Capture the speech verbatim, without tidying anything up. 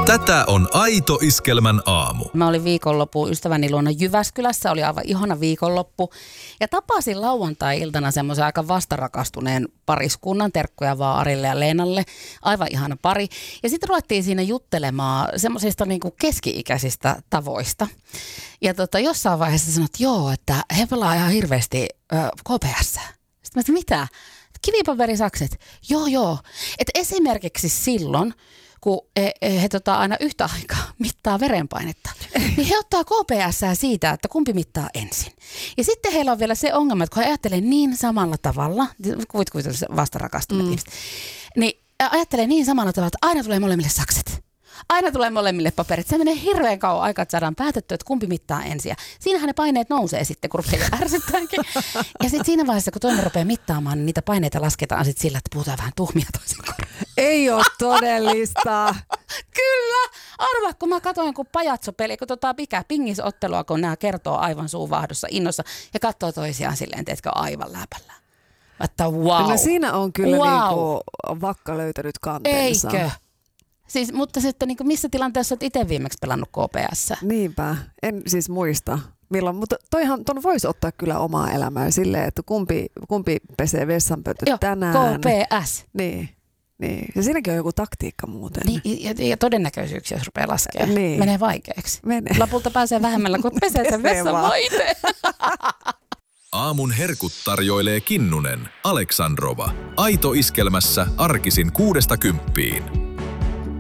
Tätä on Aito Iskelmän aamu. Mä olin viikonloppu ystäväni luona Jyväskylässä, oli aivan ihana viikonloppu. Ja tapasin lauantai-iltana semmoisen aika vastarakastuneen pariskunnan, terkkuja vaan Arille ja Leenalle. Aivan ihana pari. Ja sitten ruvettiin siinä juttelemaan semmoisista niinku keski-ikäisistä tavoista. Ja tota, jossain vaiheessa sanoit, että joo, että he pelaa ihan hirveästi äh, K P S. Sitten mä sanoin, mitä? Kivipaperisakset. Joo, joo. Että esimerkiksi silloin, kun he, he, he tota, aina yhtä aikaa mittaa verenpainetta, niin he ottaa K P S:ää siitä, että kumpi mittaa ensin. Ja sitten heillä on vielä se ongelma, että kun he ajattelee niin samalla tavalla, kuvit kuvit vastarakastuneet mm. ihmiset, niin ajattelee niin samalla tavalla, että aina tulee molemmille sakset. Aina tulee molemmille paperit. Se menee hirveän kauan aikaa, että saadaan päätettyä, että kumpi mittaa ensin. Ja siinähän ne paineet nousee sitten, kun rupeaa ärsyttäänkin. Ja sitten siinä vaiheessa, kun toinen rupeaa mittaamaan, niin niitä paineita lasketaan sitten sillä, että puhutaan vähän tuhmia toisen korvaan. Ei ole todellista. Kyllä. Arvaa, kun mä katsoin kun pajatsopeli, kun tota mikä pingisottelua, kun nämä kertoo aivan suuvahdossa innossa ja katsoo toisiaan silleen, teetkö aivan läpällä. Että wow. Kyllä siinä on kyllä wow. niinku vakka löytänyt kanteensa. Eikö? Siis, mutta sitten niin missä tilanteessa olet itse viimeksi pelannut K P S? Niinpä, en siis muista milloin, mutta toihan, ton voisi ottaa kyllä omaa elämää silleen, että kumpi, kumpi pesee vessanpönttöt tänään. K P S. Niin, niin. Ja siinäkin on joku taktiikka muuten. Niin, ja, ja todennäköisyyksiä, jos rupeaa laskemaan, niin. menee vaikeaksi. Menee. Lopulta pääsee vähemmällä, kun pesee sen vessan vaan itse. Aamun herkut tarjoilee Kinnunen, Aleksandrova. Aito Iskelmässä arkisin kuudesta kymppiin.